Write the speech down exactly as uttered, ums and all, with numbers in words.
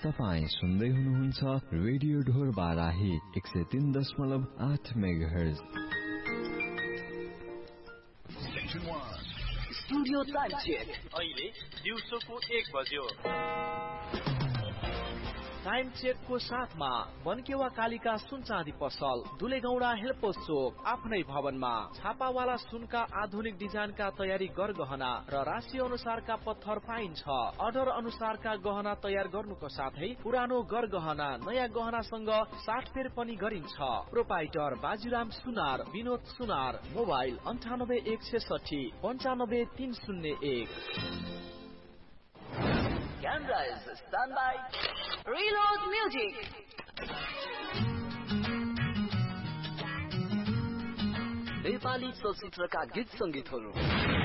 तपाईं सुन्दै हुनुहुन्छ रेडियो ढोर बाराही एक सय तीन दशमलव आठ मेगाहर्ज। स्टुडियो टाइम चेक अहिले दिउँसोको एक बज्यो। टाइम चेक को साथमा बनकेवा कालिका सुन चाँदी पसल, दुलेगौडा हेल्पोस चोक, आफ्नै भवनमा छापावाला सुनका आधुनिक डिजाइनका तयारी गरगहना र राशि अनुसारका पत्थर पाइन्छ। अर्डर अनुसारका गहना तयार गर्नुको साथै पुरानो गरगहना नयाँ गहनासँग साटफेर पनि गरिन्छ। प्रोपाइटर बाजीराम सुनार, विनोद सुनार, मोबाइल अन्ठानब्बे एक छेसठी पञ्चानब्बे तीन शून्य एक। Cameras stand by. Reload music. Nepali चलचित्रका गीत संगीतहरू